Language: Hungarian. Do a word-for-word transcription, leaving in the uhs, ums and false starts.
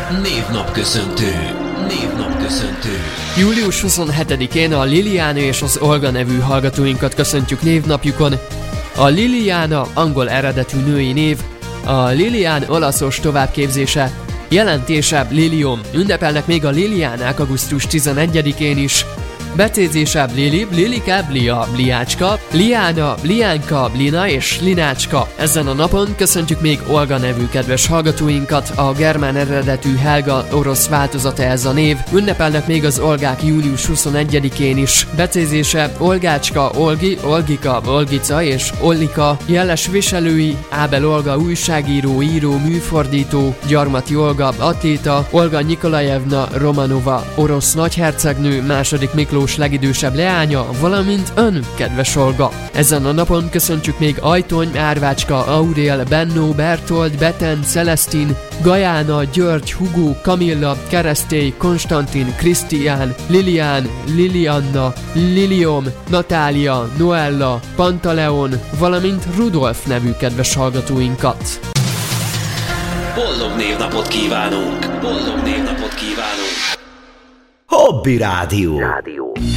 Névnapköszöntő. Névnapköszöntő. július huszonhetedikén a Liliana és az Olga nevű hallgatóinkat köszöntjük névnapjukon. A Liliana angol eredetű női név, a Lilian olaszos továbbképzése, jelentése Lilium. Ünnepelnek még a Liliánák augusztus tizenegyedikén is. Becézése Lili, Lilike, Blia, Bliácska, Liana, Bliánka, Blina és Linácska. Ezen a napon köszöntjük még Olga nevű kedves hallgatóinkat, a germán eredetű Helga orosz változata ez a név. Ünnepelnek még az Olgák július huszonegyedikén is. Becézése Olgácska, Olgi, Olgika, Olgica és Ollika. Jeles viselői Ábel Olga újságíró, író, műfordító, Gyarmati Olga atléta, Olga Nikolajevna Romanova orosz nagyhercegnő, második Miklós legidősebb leánya, valamint ön, kedves Olga. Ezen a napon köszöntjük még Ajtony, Árvácska, Aurél, Benno, Bertold, Beten, Celesztin, Gajána, György, Hugo, Kamilla, Keresztély, Konstantin, Krisztián, Lilián, Lilianna, Lilium, Natália, Noella, Pantaleon, valamint Rudolf nevű kedves hallgatóinkat. Boldog névnapot kívánunk! Boldog névnapot kívánunk! Hobby Rádió. Rádió.